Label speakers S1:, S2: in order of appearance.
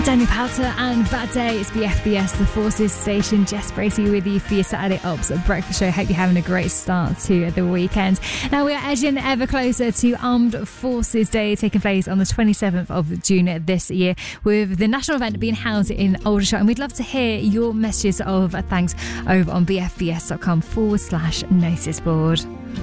S1: Daniel Powter and Bad Day. It's the FBS, the Forces station. Jess Bracey with you for your Saturday Ops Breakfast Show. Hope you're having a great start to the weekend. Now we are edging ever closer to Armed Forces Day, taking place on the 27th of June this year, with the national event being held in Aldershot. And we'd love to hear your messages of thanks over on bfbs.com/noticeboard.